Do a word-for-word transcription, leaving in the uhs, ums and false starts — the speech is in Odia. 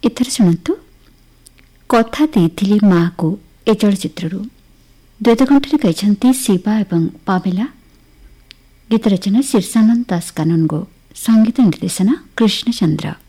ଏଥର ଶୁଣନ୍ତୁ କଥା ଦେଇଥିଲି ମା'କୁ ଏ ଚଳଚ୍ଚିତ୍ରରୁ। ଦ୍ୱୈତକଣ୍ଠରେ ଗାଇଛନ୍ତି ଶିବା ଏବଂ ପାମେଲା। ଗୀତ ରଚନା ଶୀର୍ଷାନନ୍ଦ ଦାସ କାନୁନଗୋ, ସଙ୍ଗୀତ ନିର୍ଦ୍ଦେଶନା କୃଷ୍ଣଚନ୍ଦ୍ର।